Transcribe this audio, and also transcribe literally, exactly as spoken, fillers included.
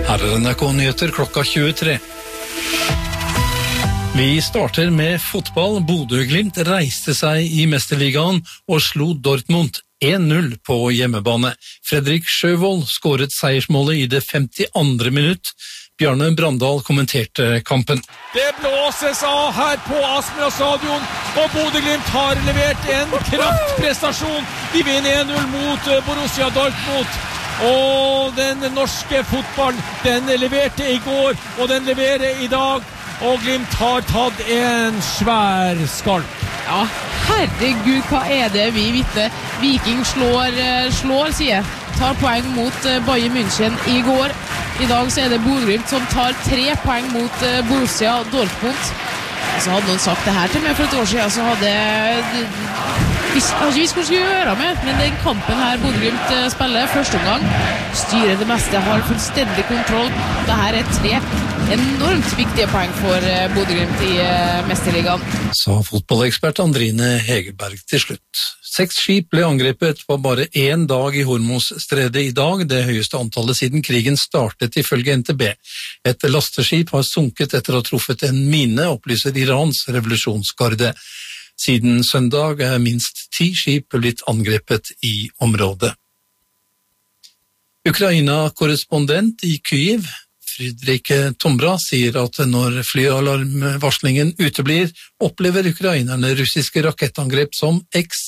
Her er N R K-nyheter klokka tjuetre. Vi starter med fotball. Bodø/Glimt reiste seg i Mesterligaen og slo Dortmund en null på hjemmebane. Fredrik Sjøvold skåret seiersmålet i det femtiandre minutt. Bjarne Brandal kommenterte kampen. Det blåses av her på Aspmyra stadion, og Bodø/Glimt har levert en kraftprestasjon. De vinner en null mot Borussia Dortmund. Og den norske fotballen, den leverte i går, og den leverer i dag. Og Glimt har tatt en svær skalp. Ja, herregud, hva er det vi vitner? Viking slår, slår, sier jeg. Tar poeng mot Bayern München i går. I dag så er det Bodø/Glimt som tar tre poeng mot Borussia Dortmund. Så hadde noen sagt det her til meg for et år siden, så hadde jeg ikke visst hva jeg skulle gjøre med. Men den kampen her Bodø/Glimt spiller første omgang, styrer det meste, har fullstendig kontroll. Dette er tre enormt viktige poeng for Bodø/Glimt i Mesterligaen. Sa fotballekspert Andrine Hegerberg til slutt. Seks skip ble angrepet på bare én dag i Hormuzstredet i dag, det høyeste antallet siden krigen startet ifølge N T B. Et lasteskip har sunket etter å ha truffet en mine, opplyser Irans revolusjonsgarde. Siden søndag er minst ti skip blitt angrepet i området. Ukraina-korrespondent i Kyiv, Fredrik Tombra, sier at når flyalarmvarslingen uteblir, opplever ukrainerne russiske rakettangrep som